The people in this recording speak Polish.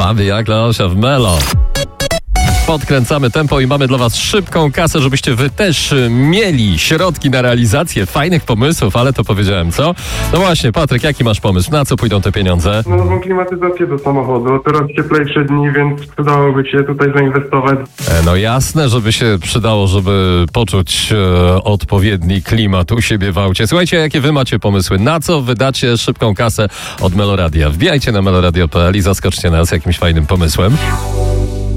Bawi jak Leosia w Melo. Podkręcamy tempo i mamy dla was szybką kasę, żebyście wy też mieli środki na realizację fajnych pomysłów, ale to powiedziałem, co? No właśnie, Patryk, jaki masz pomysł? Na co pójdą te pieniądze? No, nową klimatyzację do samochodu. Teraz cieplejsze dni, więc przydałoby się tutaj zainwestować. No jasne, żeby się przydało, żeby poczuć odpowiedni klimat u siebie w aucie. Słuchajcie, jakie wy macie pomysły? Na co wydacie szybką kasę od Meloradia? Wbijajcie na meloradio.pl i zaskoczcie nas jakimś fajnym pomysłem.